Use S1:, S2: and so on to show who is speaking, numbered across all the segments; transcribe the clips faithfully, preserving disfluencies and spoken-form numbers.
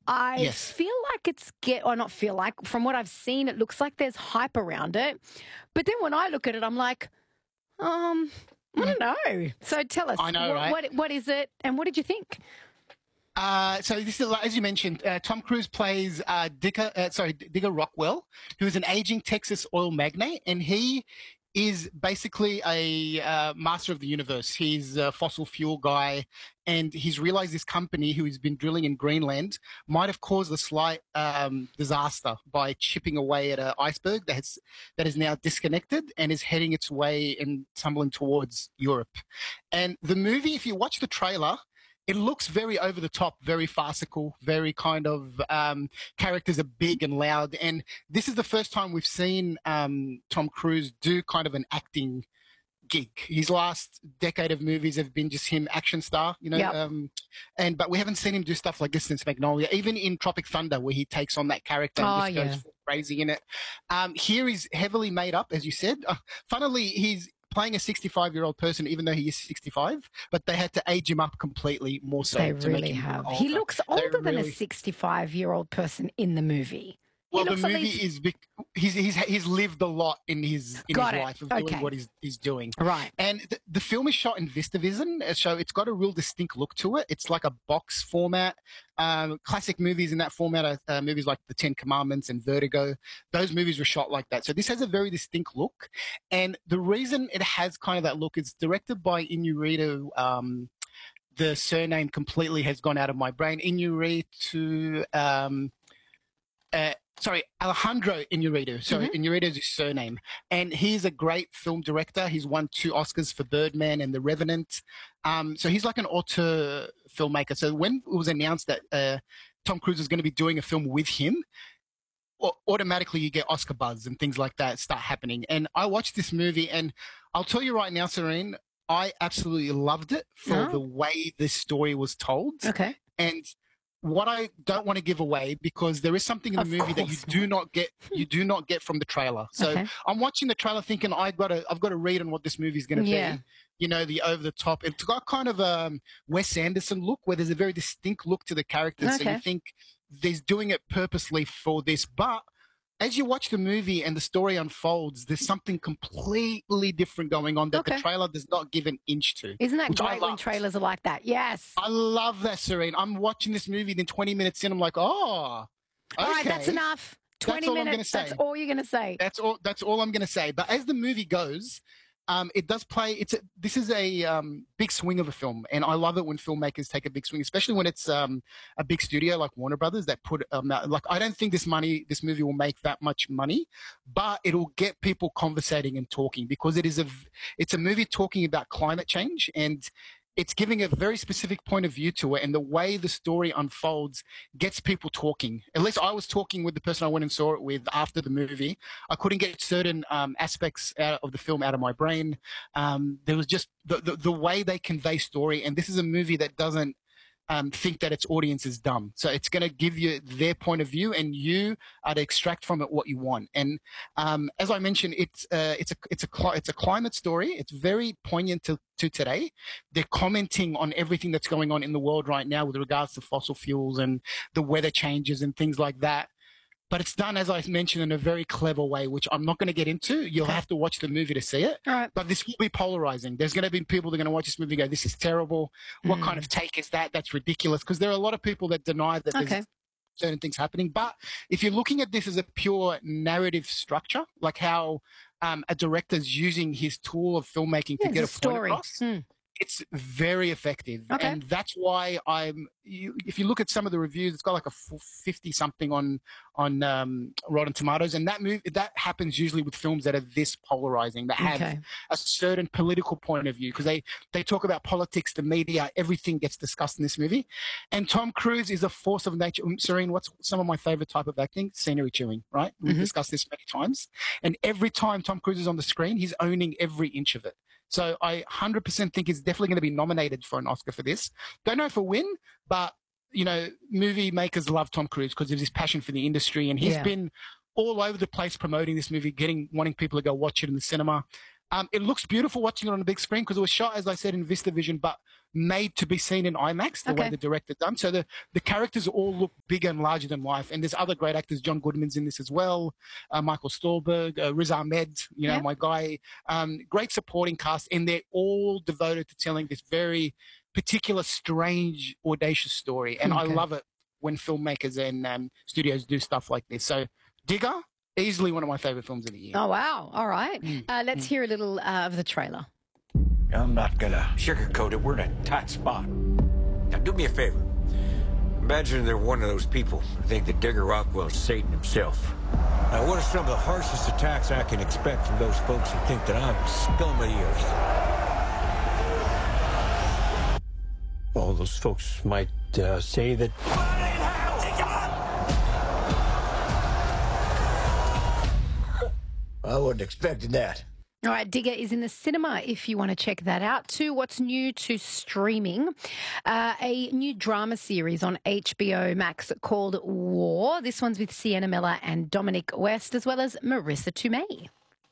S1: I
S2: Yes.
S1: feel like it's get or not feel like from what I've seen, it looks like there's hype around it. But then when I look at it, I'm like, um, I don't know. So tell us,
S2: I know,
S1: what,
S2: right?
S1: what what is it, and what did you think?
S2: Uh, so this is, as you mentioned, uh, Tom Cruise plays uh, Digger, uh, sorry, Digger Rockwell, who is an aging Texas oil magnate, and he is basically a uh, master of the universe. He's a fossil fuel guy, and he's realized this company, who has been drilling in Greenland, might have caused a slight um, disaster by chipping away at an iceberg that has that is now disconnected and is heading its way and tumbling towards Europe. And the movie, if you watch the trailer, it looks very over the top, very farcical, very kind of um, characters are big and loud. And this is the first time we've seen um, Tom Cruise do kind of an acting gig. His last decade of movies have been just him action star, you know.
S1: Yep.
S2: Um, and but we haven't seen him do stuff like this since Magnolia, even in Tropic Thunder, where he takes on that character and
S1: Oh,
S2: just
S1: yeah.
S2: goes crazy in it. Um, here he's heavily made up, as you said. Uh, funnily, he's playing a sixty-five-year-old person, even though he is sixty-five, but they had to age him up completely more so.
S1: They
S2: to make
S1: really
S2: him
S1: have.
S2: look
S1: He
S2: older.
S1: looks
S2: They
S1: older than a
S2: really-
S1: sixty-five-year-old person in the movie. He
S2: Well, the
S1: looks at
S2: movie
S1: least-
S2: is bec- he's he's he's lived a lot in his in
S1: Got
S2: his
S1: it.
S2: life of
S1: Okay.
S2: doing what he's he's doing.
S1: Right.
S2: And the, the film is shot in VistaVision, so it's got a real distinct look to it. It's like a box format. Um, classic movies in that format are uh, movies like The Ten Commandments and Vertigo. Those movies were shot like that. So this has a very distinct look. And the reason it has kind of that look is directed by Inarritu. Um, the surname completely has gone out of my brain. Inarritu. Um, uh, sorry, Alejandro Inarritu. Sorry,
S1: Mm-hmm.
S2: Inarritu is his surname. And he's a great film director. He's won two Oscars for Birdman and The Revenant. Um, so he's like an auteur filmmaker. So when it was announced that uh, Tom Cruise is going to be doing a film with him, au- automatically you get Oscar buzz and things like that start happening. And I watched this movie, and I'll tell you right now, Serene, I absolutely loved it for
S1: Oh.
S2: the way this story was told.
S1: Okay.
S2: And what I don't want to give away, because there is something in the
S1: Of
S2: movie that you
S1: course
S2: do not get, you do not get from the trailer. So
S1: Okay.
S2: I'm watching the trailer thinking I got to, I've got to read on what this movie is going to
S1: Yeah.
S2: be. You know, the over the top. It's got kind of a um, Wes Anderson look, where there's a very distinct look to the characters. So
S1: Okay.
S2: you think he's doing it purposely for this, but as you watch the movie and the story unfolds, there's something completely different going on that
S1: Okay.
S2: the trailer does not give an inch to.
S1: Isn't that
S2: which I
S1: great when
S2: loved.
S1: trailers are like that? Yes.
S2: I love that, Serene. I'm watching this movie, then twenty minutes in, I'm like, oh, okay.
S1: All right, that's enough. twenty
S2: all I'm gonna
S1: minutes. That's
S2: say.
S1: all you're going to say.
S2: That's all. That's all I'm going to say. But as the movie goes, um, it does play. It's a, this is a um, big swing of a film, and I love it when filmmakers take a big swing, especially when it's um, a big studio like Warner Brothers that put um, out- like I don't think this money, this movie will make that much money, but it'll get people conversating and talking, because it is a v- it's a movie talking about climate change, and it's giving a very specific point of view to it, and the way the story unfolds gets people talking. At least I was talking with the person I went and saw it with after the movie. I couldn't get certain um, aspects out of the film out of my brain. Um, there was just the, the, the way they convey story, and this is a movie that doesn't um, think that its audience is dumb. So it's going to give you their point of view, and you are to extract from it what you want. And um, as I mentioned, it's uh, it's a it's a cli- it's a climate story. It's very poignant to, to today. They're commenting on everything that's going on in the world right now with regards to fossil fuels and the weather changes and things like that. But it's done, as I mentioned, in a very clever way, which I'm not going to get into. You'll
S1: Okay.
S2: have to watch the movie to see it.
S1: All right.
S2: But this will be polarizing. There's going to be people that are going to watch this movie and go, this is terrible. What
S1: Mm.
S2: kind of take is that? That's ridiculous. Because there are a lot of people that deny that
S1: Okay.
S2: there's certain things happening. But if you're looking at this as a pure narrative structure, like how um, a director's using his tool of filmmaking
S1: Yeah,
S2: to get a
S1: it's a
S2: point
S1: story.
S2: across,
S1: Hmm.
S2: it's very effective.
S1: Okay.
S2: And that's why I'm, you, if you look at some of the reviews, it's got like a fifty something on, on um, Rotten Tomatoes. And that move, that happens usually with films that are this polarizing, that have
S1: Okay.
S2: a certain political point of view, because they, they talk about politics, the media, everything gets discussed in this movie. And Tom Cruise is a force of nature. Um, Serene, what's some of my favorite type of acting? Scenery chewing, right? We've
S1: Mhm.
S2: discussed this many times. And every time Tom Cruise is on the screen, he's owning every inch of it. So I one hundred percent think he's definitely going to be nominated for an Oscar for this. Don't know if he'll win, but, you know, movie makers love Tom Cruise because of his passion for the industry. And he's
S1: Yeah.
S2: been all over the place promoting this movie, getting wanting people to go watch it in the cinema. Um, it looks beautiful watching it on a big screen because it was shot, as I said, in VistaVision. But made to be seen in IMAX, the
S1: Okay.
S2: way the director done. So the, the characters all look bigger and larger than life. And there's other great actors. John Goodman's in this as well. Uh, Michael Stolberg, uh, Riz Ahmed, you know,
S1: Yeah.
S2: my guy. Um, great supporting cast. And they're all devoted to telling this very particular, strange, audacious story. And I
S1: Okay.
S2: love it when filmmakers and um, studios do stuff like this. So Digger, easily one of my favorite films of the year.
S1: Oh, wow. All right.
S2: Mm.
S1: Uh, let's hear a little uh, of the trailer.
S3: I'm not gonna sugarcoat it. We're in a tight spot. Now, do me a favor. Imagine they're one of those people who think that Digger Rockwell's Satan himself. Now, what are some of the harshest attacks I can expect from those folks who think that I'm scum of the earth?
S4: All those folks might uh, say that
S3: I wasn't expecting that.
S1: All right, Digger is in the cinema if you want to check that out. To what's new to streaming, uh, a new drama series on H B O Max called War. This one's with Sienna Miller and Dominic West, as well as Marissa Tomei.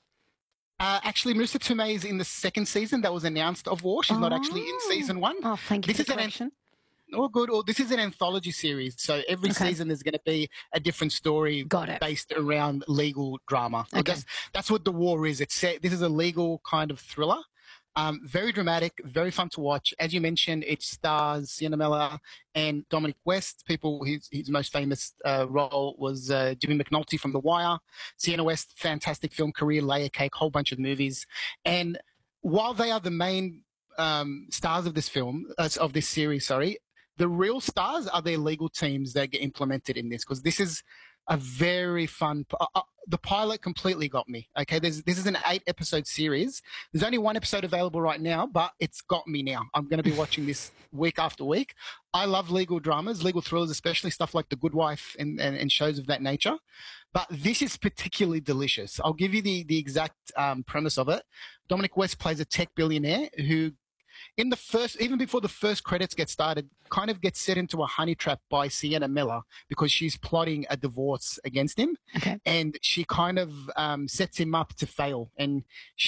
S2: Uh, actually, Marissa Tomei is in the second season that was announced of War. She's not actually in
S1: Oh.
S2: season one.
S1: Oh, thank you
S2: This
S1: for
S2: is
S1: the
S2: an
S1: correction.
S2: Oh, good. Oh, this is an anthology series. So every
S1: Okay.
S2: season there's going to be a different story
S1: Got it.
S2: based around legal drama. So
S1: Okay.
S2: That's, that's what The War is. It's set, this is a legal kind of thriller. Um, very dramatic, very fun to watch. As you mentioned, it stars Sienna Miller and Dominic West. People, his, his most famous uh, role was uh, Jimmy McNulty from The Wire. Sienna West, fantastic film career, Layer Cake, whole bunch of movies. And while they are the main um, stars of this film, uh, of this series, sorry, the real stars are their legal teams that get implemented in this, because this is a very fun. Uh, uh, the pilot completely got me. Okay, There's, this is an eight episode series. There's only one episode available right now, but it's got me now. I'm going to be watching this week after week. I love legal dramas, legal thrillers, especially stuff like The Good Wife and, and, and shows of that nature. But this is particularly delicious. I'll give you the, the exact um, premise of it. Dominic West plays a tech billionaire who, in the first, even before the first credits get started, kind of gets set into a honey trap by Sienna Miller because she's plotting a divorce against him.
S1: Okay.
S2: And she kind of um, sets him up to fail. And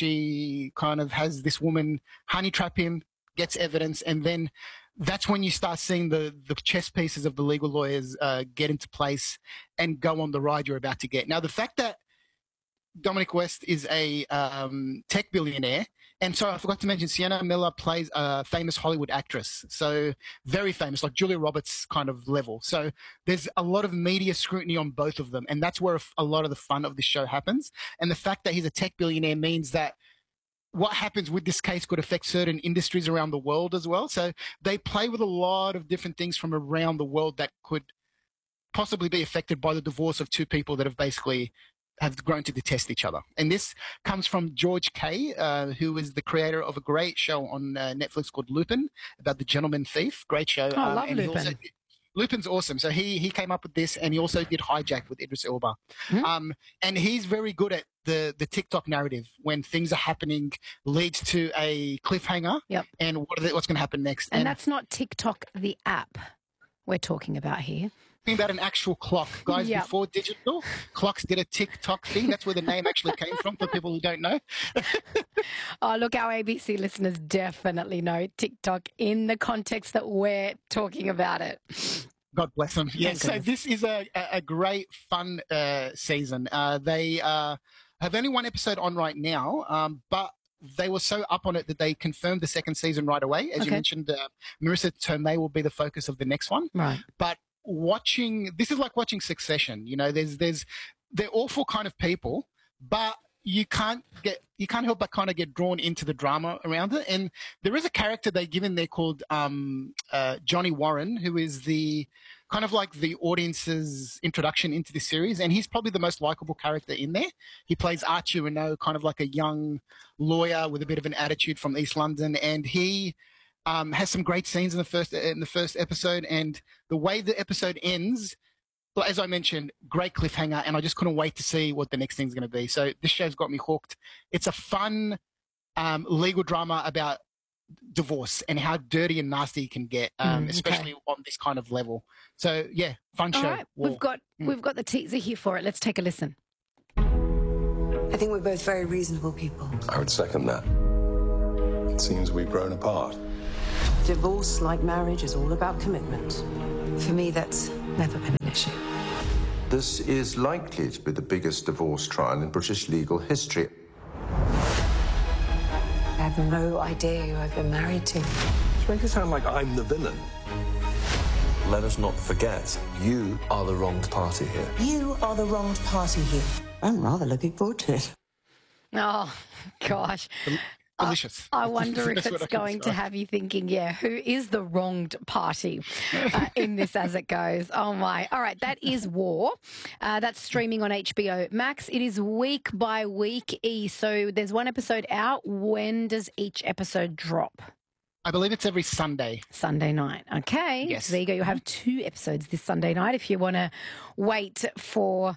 S2: she kind of has this woman honey trap him, gets evidence, and then that's when you start seeing the, the chess pieces of the legal lawyers uh, get into place and go on the ride you're about to get. Now, the fact that Dominic West is a um, tech billionaire. And so I forgot to mention, Sienna Miller plays a famous Hollywood actress. So very famous, like Julia Roberts kind of level. So there's a lot of media scrutiny on both of them. And that's where a lot of the fun of the show happens. And the fact that he's a tech billionaire means that what happens with this case could affect certain industries around the world as well. So they play with a lot of different things from around the world that could possibly be affected by the divorce of two people that have basically have grown to detest each other. And this comes from George Kay, uh, who is the creator of a great show on uh, Netflix called Lupin, about the gentleman thief. Great show.
S1: Oh, I love
S2: and he
S1: Lupin.
S2: also- Lupin's awesome. So he he came up with this, and he also did Hijack with Idris Elba.
S1: Hmm.
S2: Um, and he's very good at the the TikTok narrative. When things are happening, leads to a cliffhanger.
S1: Yep.
S2: And what are the, what's going to happen next?
S1: And that's not TikTok, the app we're talking about here.
S2: Talking about an actual clock, guys.
S1: Yeah.
S2: Before digital, clocks did a TikTok thing. That's where the name actually came from. For people who don't know.
S1: Oh, look, our A B C listeners definitely know TikTok in the context that we're talking about it.
S2: God bless them. Yeah,
S1: Thank
S2: so
S1: goodness.
S2: this is a, a a great, fun uh, season. Uh, they uh, have only one episode on right now, um, but they were so up on it that they confirmed the second season right away. As
S1: Okay.
S2: you mentioned, uh, Marissa Tomei will be the focus of the next one.
S1: Right.
S2: But watching, this is like watching Succession. You know, there's there's they're awful kind of people, but you can't get you can't help but kind of get drawn into the drama around it. And there is a character they give in there called um, uh, Johnny Warren, who is the kind of like the audience's introduction into this series, and he's probably the most likable character in there. He plays Archie Renault, kind of like a young lawyer with a bit of an attitude from East London, and he um, has some great scenes in the first in the first episode. And the way the episode ends, well, as I mentioned, great cliffhanger, and I just couldn't wait to see what the next thing's going to be. So this show's got me hooked. It's a fun um, legal drama about divorce and how dirty and nasty it can get, um,
S1: Mm, okay.
S2: especially on this kind of level. So yeah, fun
S1: All
S2: show.
S1: right,
S2: War.
S1: we've got
S2: Mm.
S1: we've got the teaser here for it. Let's take a listen.
S5: I think we're both very reasonable people.
S6: I would second that. It seems we've grown apart.
S5: Divorce, like marriage, is all about commitment. For me, that's never been an issue.
S6: This is likely to be the biggest divorce trial in British legal history.
S5: I have no idea who I've been married to.
S4: You make it sound like I'm the villain. Let us not forget, you are the wronged party here.
S5: You are the wronged party here. I'm rather looking forward to it.
S1: Oh, gosh.
S2: Delicious.
S1: I wonder if
S2: That's what
S1: it's
S2: I can
S1: going to
S2: say.
S1: have you thinking, yeah, who is the wronged party uh, in this as it goes? Oh, my. All right, that is War. Uh, that's streaming on H B O Max. It is week by week, E. So there's one episode out. When does each episode drop?
S2: I believe it's every Sunday.
S1: Sunday night. Okay.
S2: Yes.
S1: So there you go. You'll have two episodes this Sunday night if you want to wait for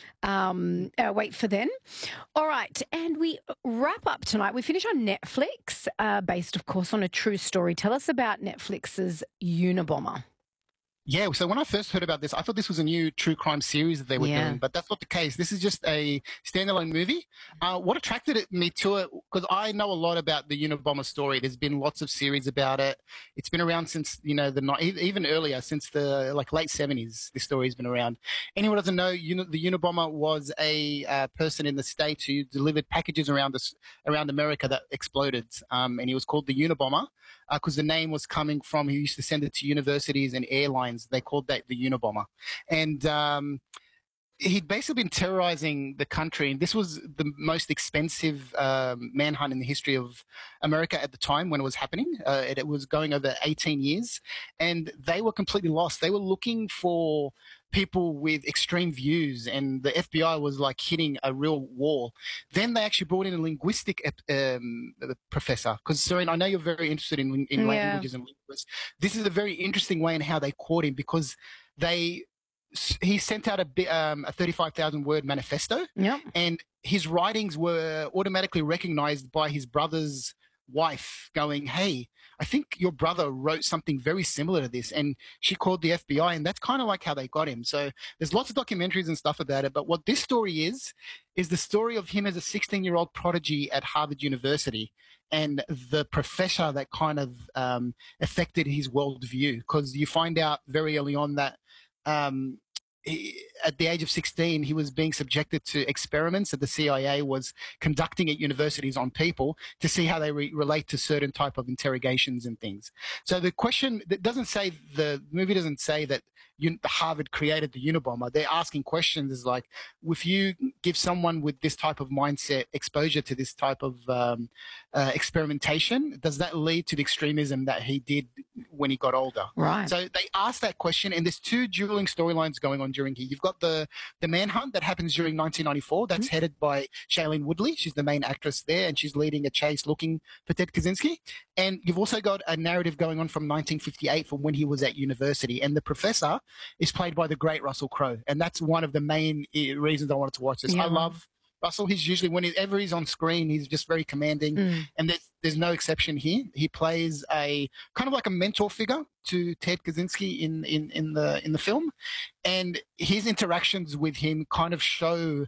S1: um uh, wait for then. All right, and we wrap up tonight. We finish on Netflix, uh, based of course on a true story. Tell us about Netflix's Unabomber.
S2: Yeah, so when I first heard about this, I thought this was a new true crime series that they were
S1: Yeah.
S2: doing, but that's not the case. This is just a standalone movie. Uh, what attracted it, me to it, because I know a lot about the Unabomber story. There's been lots of series about it. It's been around since, you know, the ni- even earlier, since the like late seventies, this story has been around. Anyone who doesn't know, Uni- the Unabomber was a uh, person in the States who delivered packages around us, around America that exploded, um, and he was called the Unabomber because the name was coming from, he used to send it to universities and airlines. They called that the Unabomber. And um, he'd basically been terrorizing the country. And this was the most expensive um, manhunt in the history of America at the time when it was happening. Uh, it, it was going over eighteen years. And they were completely lost. They were looking for people with extreme views, and the F B I was like hitting a real wall. Then they actually brought in a linguistic um, professor, because Serene, I know you're very interested in, in
S1: Yeah.
S2: languages and linguists. This is a very interesting way in how they caught him, because they he sent out a bi- um, a thirty-five thousand word manifesto,
S1: Yep.
S2: and his writings were automatically recognized by his brother's wife, going, "Hey, I think your brother wrote something very similar to this." And she called the F B I, and that's kind of like how they got him. So there's lots of documentaries and stuff about it. But what this story is, is the story of him as a sixteen-year-old prodigy at Harvard University, and the professor that kind of um, affected his worldview. Because you find out very early on that um, he, at the age of sixteen, he was being subjected to experiments that the C I A was conducting at universities on people to see how they re- relate to certain type of interrogations and things. So the question that doesn't say, the movie doesn't say that Un- Harvard created the Unabomber. They're asking questions is like, if you give someone with this type of mindset exposure to this type of um, uh, experimentation, does that lead to the extremism that he did when he got older?
S1: Right.
S2: So they asked that question, and there's two dueling storylines going on during here. You've got the the manhunt that happens during nineteen ninety-four. That's
S1: Mm-hmm.
S2: headed by Shailene Woodley. She's the main actress there, and she's leading a chase looking for Ted Kaczynski. And you've also got a narrative going on from nineteen fifty-eight, from when he was at university. And the professor is played by the great Russell Crowe, and that's one of the main eh, reasons I wanted to watch this.
S1: Yeah.
S2: I love Russell. He's usually, whenever he's on screen, he's just very commanding,
S1: Mm.
S2: and there's, there's no exception here. He plays a kind of like a mentor figure to Ted Kaczynski in, in, in the in the film, and his interactions with him kind of show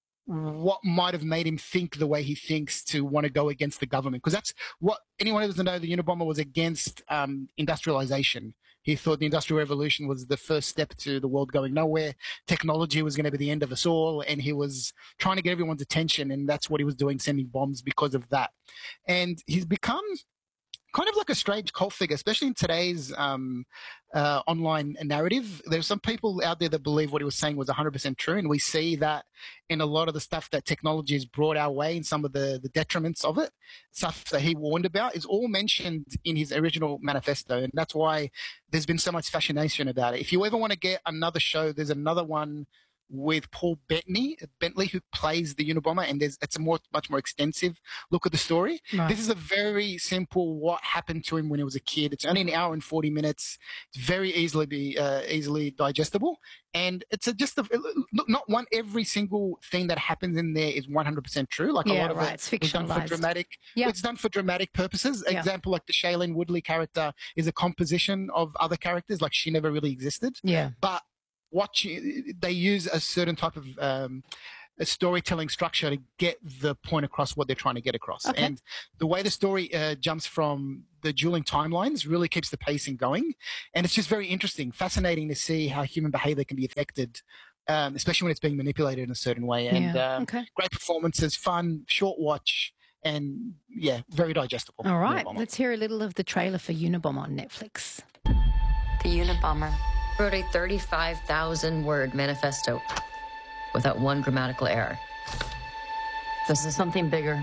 S2: what might have made him think the way he thinks, to want to go against the government. Because that's what anyone who doesn't know, the Unabomber was against um, industrialization. He thought the Industrial Revolution was the first step to the world going nowhere. Technology was going to be the end of us all, and he was trying to get everyone's attention, and that's what he was doing, sending bombs because of that. And he's become kind of like a strange cult figure, especially in today's um, uh, online narrative. There's some people out there that believe what he was saying was one hundred percent true, and we see that in a lot of the stuff that technology has brought our way, and some of the, the detriments of it, stuff that he warned about, is all mentioned in his original manifesto, and that's why there's been so much fascination about it. If you ever want to get another show, there's another one with Paul Bettany, Bentley, who plays the Unabomber, and there's it's a more much more extensive look at the story.
S1: Right.
S2: This is a very simple what happened to him when he was a kid. It's only an hour and forty minutes. It's very easily be uh, easily digestible, and it's a, just a, look, not one every single thing that happens in there is one hundred percent true. Like a
S1: Yeah,
S2: lot of
S1: right.
S2: it
S1: It's
S2: is done for
S1: fictionalized.
S2: dramatic.
S1: Yeah.
S2: It's done for dramatic purposes.
S1: Yeah.
S2: Example, like the Shailene Woodley character is a composition of other characters. Like she never really existed,
S1: Yeah.
S2: but what you, they use a certain type of um, a storytelling structure to get the point across what they're trying to get across.
S1: Okay.
S2: And the way the story uh, jumps from the dueling timelines really keeps the pacing going. And it's just very interesting, fascinating to see how human behavior can be affected, um, especially when it's being manipulated in a certain way. And
S1: Yeah.
S2: um,
S1: Okay.
S2: great performances, fun, short watch, and yeah, very digestible.
S1: All right.
S2: Unabomber.
S1: Let's hear a little of the trailer for Unabomber on Netflix.
S7: The Unabomber wrote a thirty-five thousand word manifesto without one grammatical error. This is something bigger.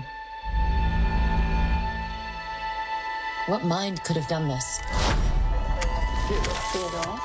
S7: What mind could have done this?
S4: Theodore.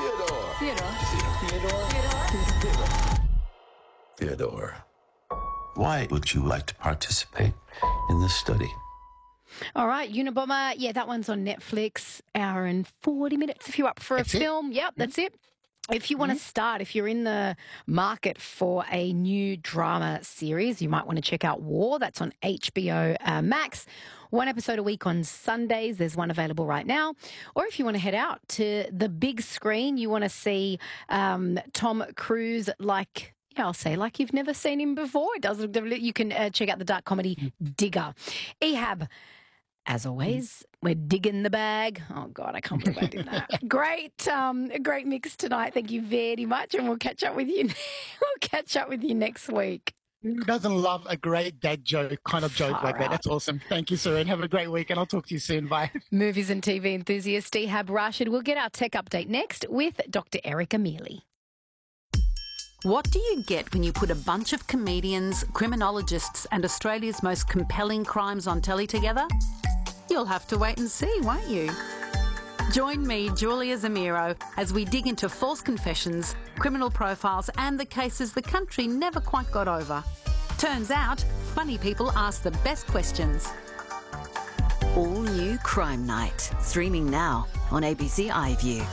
S4: Theodore.
S6: Why would you like to participate in this study?
S1: All right, Unabomber. Yeah, that one's on Netflix. Hour and forty minutes if you're up for a
S2: That's it.
S1: film. Yep, that's it. If you want to start, if you're in the market for a new drama series, you might want to check out War. That's on H B O uh, Max. One episode a week on Sundays. There's one available right now. Or if you want to head out to the big screen, you want to see um, Tom Cruise like... Yeah, I'll say like you've never seen him before. It does look, you can uh, check out the dark comedy Digger. Ehab, as always, we're digging the bag. Oh, God, I can't believe I did that. Great, um, great mix tonight. Thank you very much, and we'll catch up with you. We'll catch up with you next week.
S2: Who doesn't love a great dad joke kind of joke
S1: Far
S2: like that?
S1: out.
S2: That's awesome. Thank you, Serene. Have a great week, and I'll talk to you soon. Bye.
S1: Movies and T V enthusiast Ehab Rashid. We'll get our tech update next with Doctor Erica Mealy.
S8: What do you get when you put a bunch of comedians, criminologists and Australia's most compelling crimes on telly together? You'll have to wait and see, won't you? Join me, Julia Zamiro, as we dig into false confessions, criminal profiles and the cases the country never quite got over. Turns out, funny people ask the best questions.
S9: All new Crime Night, streaming now on A B C iView.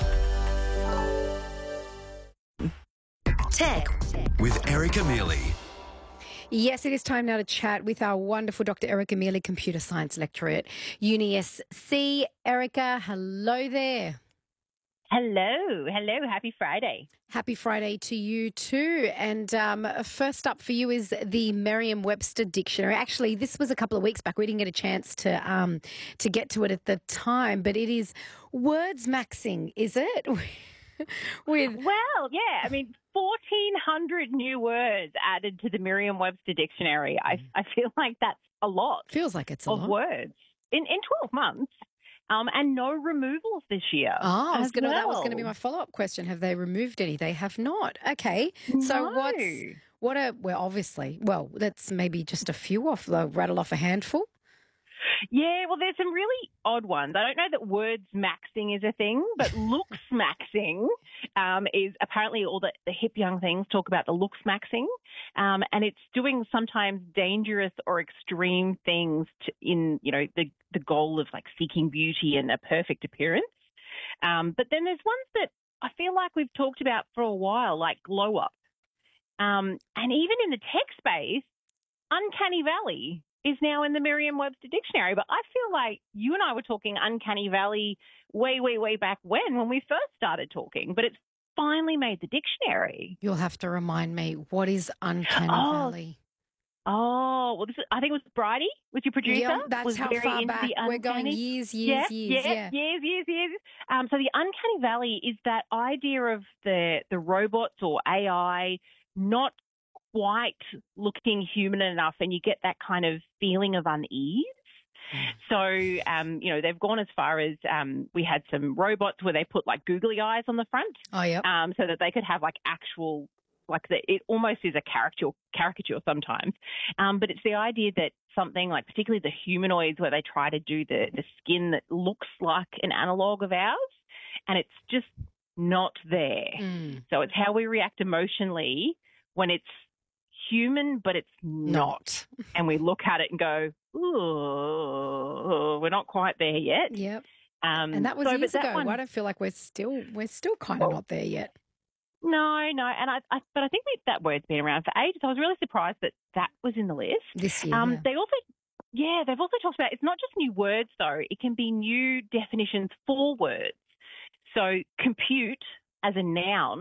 S9: Tech
S10: with Erica Mealy.
S1: Yes, it is time now to chat with our wonderful Doctor Erica Mealy, computer science lecturer at U N I S C. Erica, hello there.
S11: Hello. Hello. Happy Friday.
S1: Happy Friday to you too. And um, first up for you is the Merriam-Webster Dictionary. Actually, this was a couple of weeks back. We didn't get a chance to um, to get to it at the time, but it is words maxing, is it? With
S11: Well, yeah. I mean, fourteen hundred new words added to the Merriam-Webster Dictionary. I, I feel like that's a lot.
S1: Feels like it's a
S11: of
S1: lot.
S11: words in, in twelve months. Um, and no removals this year.
S1: Oh, I was
S11: as
S1: gonna, that was
S11: well.
S1: going to be my follow-up question. Have they removed any? They have not. Okay. So
S11: No.
S1: what's, what are, well, obviously, well, let's maybe just a few off, the rattle off a handful.
S11: Yeah, well, there's some really odd ones. I don't know that words maxing is a thing, but looks maxing um, is apparently all the, the hip young things talk about the looks maxing, um, and it's doing sometimes dangerous or extreme things to, in, you know, the, the goal of like seeking beauty and a perfect appearance. Um, but then there's ones that I feel like we've talked about for a while, like glow up. Um, and even in the tech space, uncanny valley is now in the Merriam-Webster Dictionary. But I feel like you and I were talking uncanny valley way, way, way back when, when we first started talking. But it's finally made the dictionary.
S1: You'll have to remind me, what is uncanny
S11: Oh,
S1: valley?
S11: Oh, well, this is, I think it was Bridie, was your producer.
S1: Yeah, that's
S11: was
S1: how
S11: very
S1: far
S11: into
S1: back.
S11: the
S1: We're going
S11: uncanny.
S1: years, years,
S11: yeah,
S1: years,
S11: yeah,
S1: yeah.
S11: years, years, years. Um, so the uncanny valley is that idea of the the robots or A I not quite looking human enough, and you get that kind of feeling of unease. So, um, you know, they've gone as far as um, we had some robots where they put like googly eyes on the front,
S1: Oh, yeah.
S11: um, so that they could have like actual, like the, it almost is a caricature, caricature sometimes. Um, but it's the idea that something like, particularly the humanoids, where they try to do the the skin that looks like an analog of ours, and it's just not there.
S1: Mm.
S11: So it's how we react emotionally when it's human, but it's not. And we look at it and go, ooh, we're not quite there yet.
S1: Yep.
S11: Um,
S1: And that was
S11: so, but
S1: years
S11: that
S1: ago.
S11: one-
S1: I don't feel like we're still we're still kind of not there yet.
S11: No, no. And I, I but I think we, that word's been around for ages. I was really surprised that that was in the list.
S1: This year,
S11: Um,
S1: yeah.
S11: They also, yeah, they've also talked about it's not just new words, though. It can be new definitions for words. So compute as a noun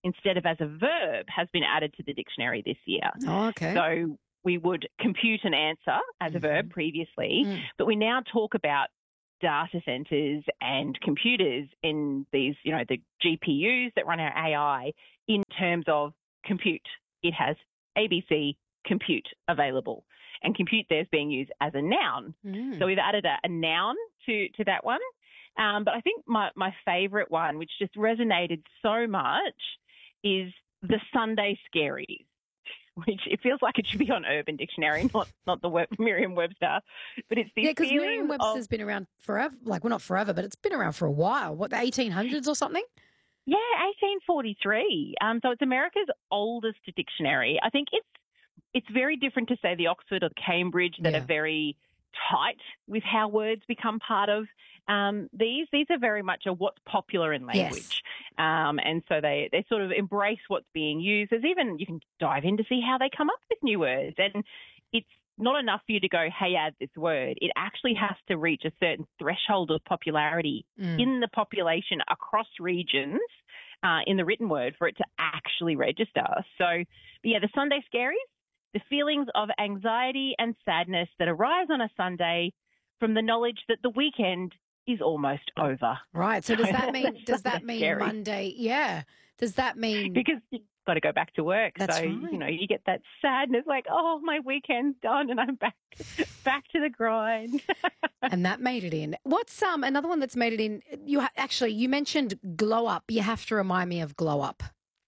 S11: instead of as a verb has been added to the dictionary this year.
S1: Oh, okay.
S11: So we would compute an answer as a verb previously,
S1: Mm.
S11: but we now talk about data centers and computers in these, you know, the G P Us that run our A I in terms of compute. It has A B C compute available, and compute there's being used as a noun.
S1: Mm.
S11: So we've added a, a noun to, to that one. Um, but I think my, my favourite one, which just resonated so much, is the Sunday Scaries, which it feels like it should be on Urban Dictionary, not not the web, Merriam-Webster. But it's these
S1: Yeah, because
S11: feelings
S1: Merriam-Webster's
S11: of,
S1: been around forever. Like, well, not forever, but it's been around for a while. What, the eighteen hundreds or something?
S11: yeah, eighteen forty-three. Um, so it's America's oldest dictionary. I think it's it's very different to, say, the Oxford or the Cambridge that
S1: Yeah.
S11: are very tight with how words become part of um, these. These are very much a what's popular in language. Um, and so they, they sort of embrace what's being used. There's even, you can dive in to see how they come up with new words. And it's not enough for you to go, hey, add this word. It actually has to reach a certain threshold of popularity
S1: Mm.
S11: in the population across regions uh, in the written word for it to actually register. So, but yeah, the Sunday Scaries, the feelings of anxiety and sadness that arise on a Sunday from the knowledge that the weekend is almost over.
S1: Right. So does that mean
S11: That's
S1: does that
S11: Sunday
S1: mean
S11: scary.
S1: Monday? Yeah. Does that mean
S11: Because you've got to go back to work.
S1: That's
S11: so,
S1: right.
S11: you know, you get that sadness like, oh, my weekend's done and I'm back back to the grind.
S1: and that made it in? What's um another one that's made it in? You ha- actually you mentioned glow up. You have to remind me of glow up.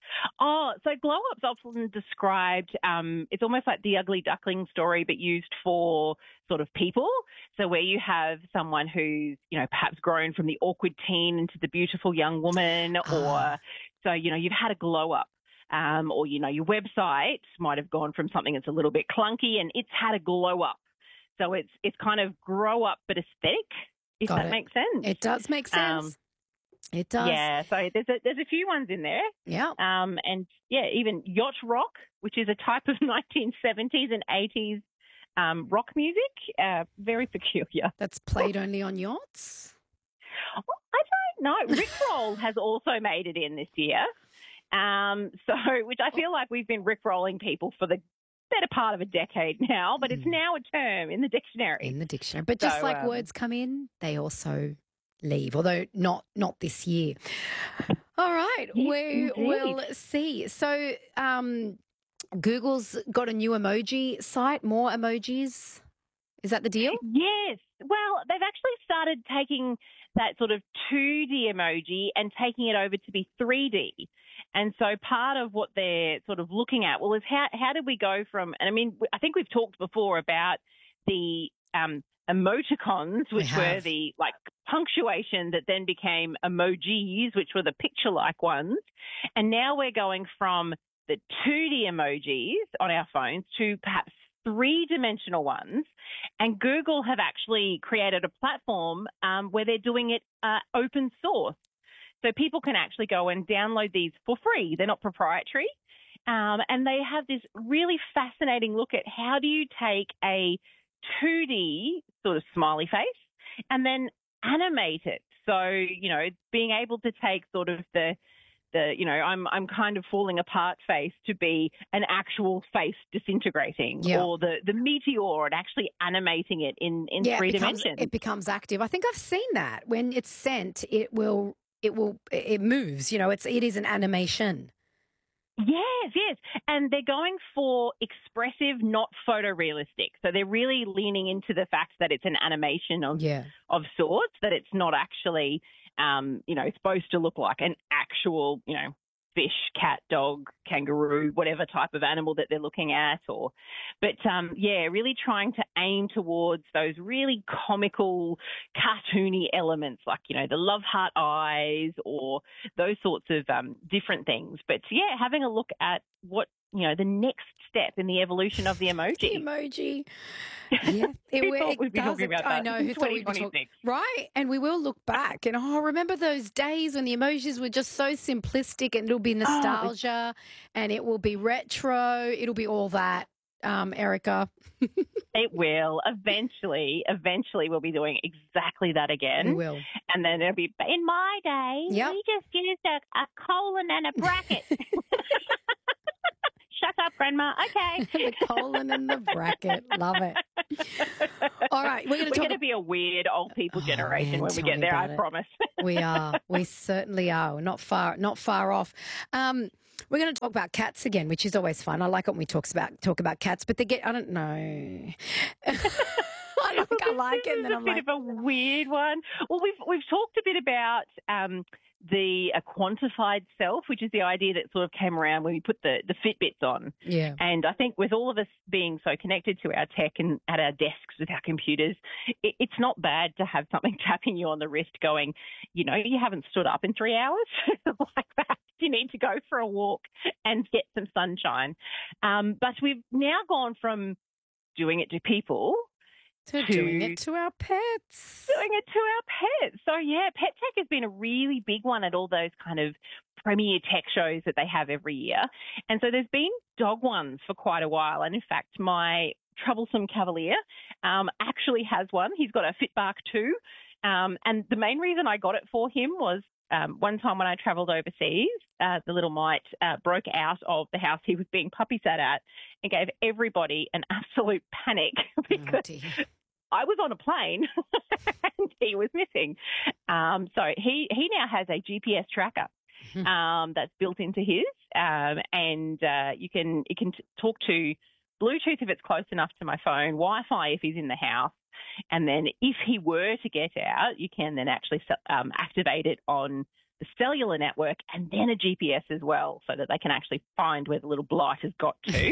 S11: Oh, so glow up's often described, um, it's almost like the ugly duckling story, but used for sort of people. So where you have someone who's, you know, perhaps grown from the awkward teen into the beautiful young woman,
S1: Ah.
S11: or so, you know, you've had a glow up. Um, or, you know, your website might have gone from something that's a little bit clunky and it's had a glow up. So it's it's kind of grow up but aesthetic, if
S1: Got
S11: that
S1: it.
S11: makes sense.
S1: It does make sense.
S11: Um,
S1: it does.
S11: Yeah, so there's a, there's a few ones in there.
S1: Yeah.
S11: Um, and yeah, even yacht rock, which is a type of nineteen seventies and eighties um, rock music, uh, very peculiar.
S1: That's played only on yachts.
S11: I don't know. Rickroll has also made it in this year. Um, so, which I feel like we've been rickrolling people for the better part of a decade now, but it's now a term in the dictionary.
S1: In the dictionary. But just
S11: So,
S1: like
S11: um,
S1: words come in, they also leave, although not not this year. All right,
S11: Yes,
S1: we
S11: indeed.
S1: will see. So um, Google's got a new emoji site, more emojis. Is that the deal?
S11: Yes. Well, they've actually started taking that sort of two D emoji and taking it over to be three D. And so part of what they're sort of looking at, well, is how, how did we go from, and I mean, I think we've talked before about the um, emoticons, which were
S1: have.
S11: the like punctuation that then became emojis, which were the picture-like ones. And now we're going from the two D emojis on our phones to perhaps three-dimensional ones. And Google have actually created a platform um, where they're doing it uh, open source. So people can actually go and download these for free. They're not proprietary. Um, and they have this really fascinating look at how do you take a two D sort of smiley face and then animate it. So, you know, being able to take sort of the the, you know, I'm I'm kind of falling apart face to be an actual face disintegrating,
S1: Yeah.
S11: or the, the meteor and actually animating it in, in
S1: Yeah,
S11: three
S1: it becomes,
S11: dimensions.
S1: it becomes active. I think I've seen that. When it's sent, it will it will it moves. You know, it's it is an animation.
S11: Yes, yes. And they're going for expressive, not photorealistic. So they're really leaning into the fact that it's an animation of
S1: Yeah.
S11: of sorts, that it's not actually, um, you know, supposed to look like an actual, you know, fish, cat, dog, kangaroo, whatever type of animal that they're looking at. Or, but um, yeah, really trying to aim towards those really comical, cartoony elements, like, you know, the love heart eyes or those sorts of um, different things. But yeah, having a look at what, you know, the next step in the evolution of the emoji.
S1: The emoji. Yeah, it,
S11: Who
S1: it
S11: thought we'd be
S1: does-
S11: talking about
S1: I
S11: that
S1: know
S11: in
S1: who thought we'd be talking,
S11: twenty twenty-six?
S1: right? And we will look back and oh, remember those days when the emojis were just so simplistic, and it'll be nostalgia, and it will be retro, it'll be all that. um, Erica.
S11: It will. Eventually, eventually we'll be doing exactly that again.
S1: We will.
S11: And then it'll be, in my day,
S1: Yep.
S11: we just used a, a colon and a bracket. Shut up, Grandma. Okay.
S1: The colon and the bracket. Love it. All right. We're going to
S11: We're
S1: talk
S11: going to be a weird old people
S1: Oh,
S11: generation
S1: man,
S11: when we
S1: tell
S11: get
S1: me
S11: there,
S1: about
S11: I
S1: it.
S11: promise.
S1: We are. We certainly are. We're not far, not far off. Um, we're going to talk about cats again, which is always fun. I like it when we talk about talk about cats, but they get. I don't know. I like, I like it, and then I'm
S11: a bit
S1: like,
S11: of a weird one. Well, we've we've talked a bit about um, the a quantified self, which is the idea that sort of came around when we put the the Fitbits on.
S1: yeah.
S11: And I think with all of us being so connected to our tech and at our desks with our computers, it, it's not bad to have something tapping you on the wrist going, you know, you haven't stood up in three hours like that. You need to go for a walk and get some sunshine. Um, but we've now gone from doing it to people
S1: To,
S11: to
S1: doing it to our pets.
S11: doing it to our pets. So, yeah, pet tech has been a really big one at all those kind of premier tech shows that they have every year. And so there's been dog ones for quite a while. And, in fact, my troublesome Cavalier um, actually has one. He's got a Fitbark two. Um, and the main reason I got it for him was um, one time when I travelled overseas, uh, the little mite uh, broke out of the house he was being puppy sat at and gave everybody an absolute panic because
S1: Oh,
S11: I was on a plane and he was missing. Um, so he, he now has a G P S tracker um, that's built into his, um, and uh, you can you can t- talk to Bluetooth if it's close enough to my phone, Wi-Fi if he's in the house, and then if he were to get out, you can then actually um, activate it on the cellular network and then a G P S as well, so that they can actually find where the little blight has got to.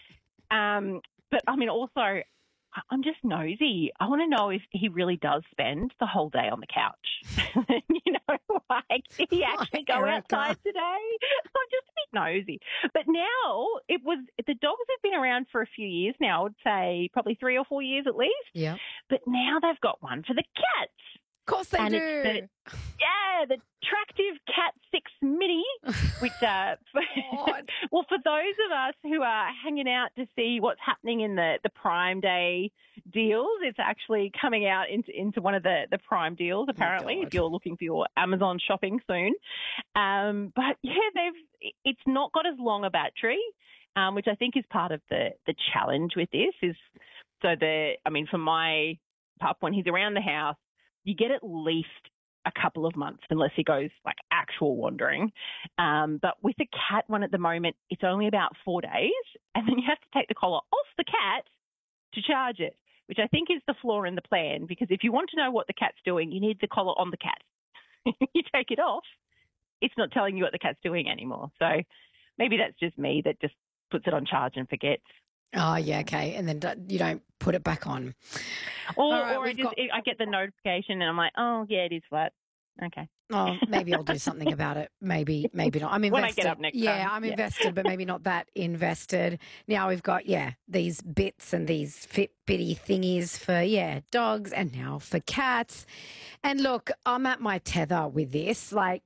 S11: um, but I mean, also, I'm just nosy. I want to know if he really does spend the whole day on the couch. you know, like, did he actually go
S1: Erica.
S11: outside today? I'm just a bit nosy. But now it was, the dogs have been around for a few years now. I would say probably three or four years at least.
S1: Yeah.
S11: But now they've got one for the cats.
S1: Of course they
S11: And
S1: do.
S11: it's the, yeah, the Tractive Cat six Mini, which, uh, well, for those of us who are hanging out to see what's happening in the, the Prime Day deals, it's actually coming out into, into one of the, the Prime deals, apparently,
S1: God.
S11: if you're looking for your Amazon shopping soon. Um, but, yeah, they've it's not got as long a battery, um, which I think is part of the, the challenge with this is so the, I mean, for my pup, when he's around the house, you get at least a couple of months unless he goes like actual wandering. Um, but with the cat one at the moment, it's only about four days. And then you have to take the collar off the cat to charge it, which I think is the flaw in the plan. Because if you want to know what the cat's doing, you need the collar on the cat. You take it off, it's not telling you what the cat's doing anymore. So maybe that's just me that just puts it on charge and forgets.
S1: Oh, yeah, okay. And then d- you don't put it back on.
S11: Or,
S1: All right,
S11: or I,
S1: we've
S11: just,
S1: got-
S11: I get the notification and I'm like, oh, yeah, it is flat. Okay.
S1: Oh, maybe I'll do something about it. Maybe, maybe not. I'm invested.
S11: When I get up next
S1: yeah,
S11: time.
S1: I'm
S11: Yeah.
S1: invested, but maybe not that invested. Now we've got, yeah, these bits and these Fitbitty thingies for, yeah, dogs and now for cats. And look, I'm at my tether with this. Like,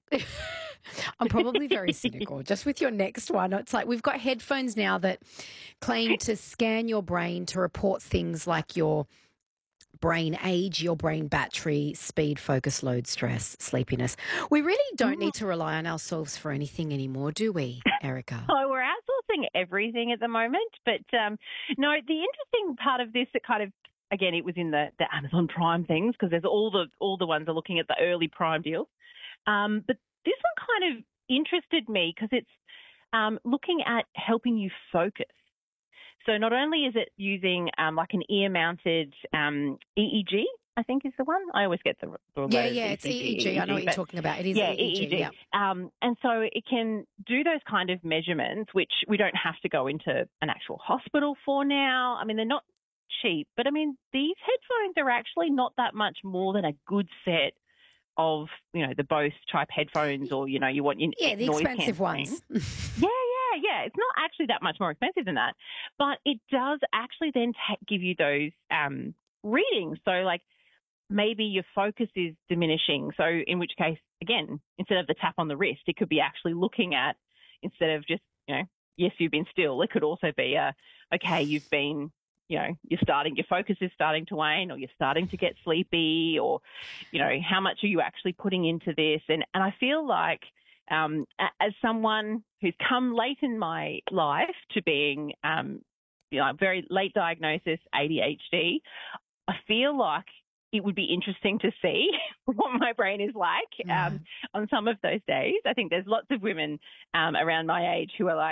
S1: I'm probably very cynical. Just with your next one, it's like we've got headphones now that claim to scan your brain to report things like your brain age, your brain battery, speed, focus, load, stress, sleepiness. We really don't need to rely on ourselves for anything anymore, do we, Erica?
S11: Oh, we're outsourcing everything at the moment. But um, no, the interesting part of this that kind of, again, it was in the, the Amazon Prime things because there's all the all the ones are looking at the early Prime deals. Um, but this one kind of interested me because it's um, looking at helping you focus. So not only is it using um, like an ear-mounted um, E E G, I think is the one. I always get the, the
S1: Yeah,
S11: letters
S1: yeah, it's E E G.
S11: E E G,
S1: I know what you're
S11: but-
S1: talking about. It is
S11: yeah,
S1: E E G. Yeah.
S11: Um, and so it can do those kind of measurements, which we don't have to go into an actual hospital for now. I mean, they're not cheap, but I mean, these headphones are actually not that much more than a good set of, you know, the Bose type headphones or, you know, you want your
S1: Yeah, the
S11: noise
S1: expensive
S11: cancelling.
S1: ones.
S11: Yeah, yeah, yeah. It's not actually that much more expensive than that, but it does actually then ta- give you those um, readings. So, like, maybe your focus is diminishing. So, in which case, again, instead of the tap on the wrist, it could be actually looking at, instead of just, you know, yes, you've been still. It could also be a, okay, you've been, you know, you're starting, your focus is starting to wane, or you're starting to get sleepy, or, you know, how much are you actually putting into this? And, and I feel like um, as someone who's come late in my life to being, um, you know, very late diagnosis, A D H D, I feel like it would be interesting to see what my brain is like um, on some of those days. I think there's lots of women um, around my age who are like,